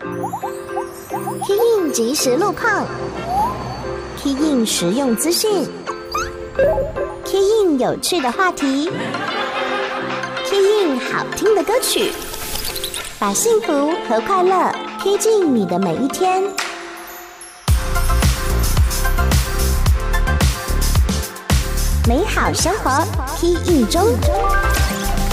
Key In 即时路况 ，Key In 实用资讯 ，Key In 有趣的话题 ，Key In 好听的歌曲，把幸福和快乐 Key 进你的每一天。美好生活 Key In 中。